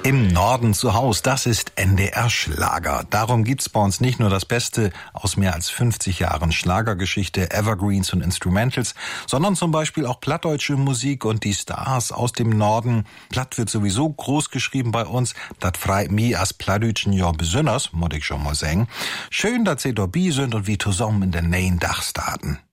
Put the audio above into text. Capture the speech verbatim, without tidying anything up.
Im Norden zu Haus, das ist N D R Schlager. Darum gibt's bei uns nicht nur das Beste aus mehr als fünfzig Jahren Schlagergeschichte, Evergreens und Instrumentals, sondern zum Beispiel auch plattdeutsche Musik und die Stars aus dem Norden. Platt wird sowieso groß geschrieben bei uns. Dat freit mi as Plattdütschen ja besonders, muss ich schon mal sagen. Schön, dass sie dabei sind und wie zusammen in den nähen Dachstaten.